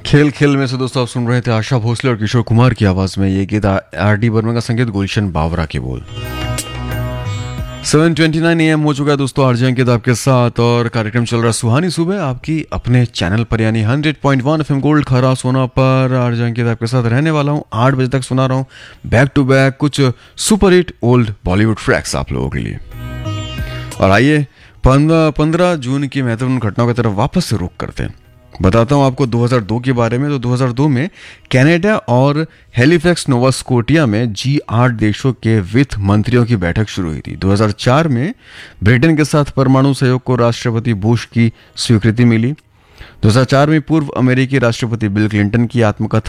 खेल खेल में से दोस्तों आप सुन रहे थे आशा भोसले और किशोर कुमार की आवाज में ये गीत आर डी बर्मन का संगीत, गुलशन बावरा के बोल। 7:29 AM हो चुका है दोस्तों, आरजे अंकित आपके साथ और कार्यक्रम चल रहा है सुहानी सुबह आपकी अपने चैनल पर यानी 100.1 FM गोल्ड खरा सोना पर। आरजे अंकित आपके साथ रहने वाला हूँ, 8 बजे तक सुना रहा हूँ बैक टू बैक कुछ super hit old Bollywood tracks आप लोगों के लिए। और आइए 15 जून की महत्वपूर्ण घटनाओं की तरफ वापस से रुख करते हैं। बताता हूं आपको 2002 के बारे में। तो 2002 में कनाडा और हैलिफैक्स नोवा स्कोटिया में G8 देशों के वित्त मंत्रियों की बैठक शुरू हुई थी। 2004 में ब्रिटेन के साथ परमाणु सहयोग को राष्ट्रपति बुश की स्वीकृति मिली। 2004 में पूर्व अमेरिकी राष्ट्रपति बिल क्लिंटन की आत्मकथा